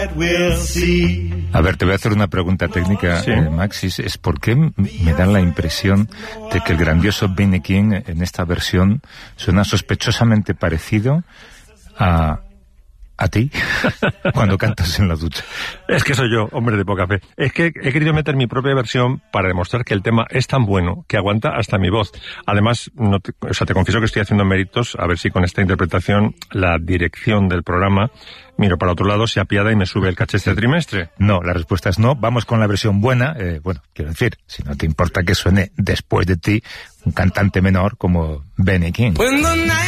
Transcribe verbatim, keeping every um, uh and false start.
A ver, te voy a hacer una pregunta técnica, sí. eh, Max, es, es por qué me dan la impresión de que el grandioso Benny King en esta versión suena sospechosamente parecido a... a ti, cuando cantas en la ducha. Es que soy yo, hombre de poca fe. Es que he querido meter mi propia versión para demostrar que el tema es tan bueno que aguanta hasta mi voz. Además, no te, o sea, te confieso que estoy haciendo méritos, a ver si con esta interpretación la dirección del programa, miro para otro lado, se apiada y me sube el caché este trimestre. No, la respuesta es no. Vamos con la versión buena. Eh, bueno, quiero decir, si no te importa que suene después de ti un cantante menor como Benny King.